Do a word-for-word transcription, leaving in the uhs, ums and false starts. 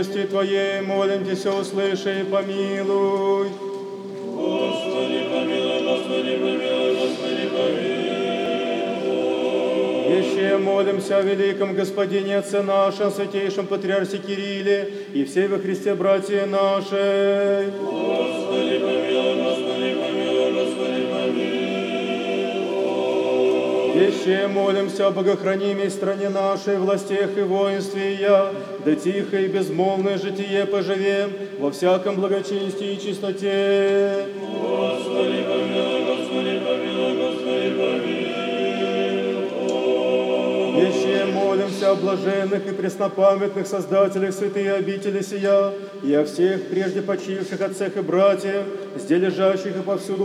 Твоей молимся, услыши и помилуй. Господи, помилуй, Господи, помилуй, Господи, помилуй. Еще молимся о великом Господине Отце нашем, святейшем Патриарсе Кирилле и всей во Христе братья нашей. Господи, помилуй, Господи, помилуй, Господи, помилуй. Еще молимся о богохранимой стране нашей, властях и воинстве я, да тихо и безмолвное житие поживем во всяком благочестии и чистоте. Господи, помилуй, Господи, помилуй, Господи, помилуй. Еще молимся о блаженных и преснопамятных создателях святые обители сия, и о всех прежде почивших отцах и братьях, здесь лежащих и повсюду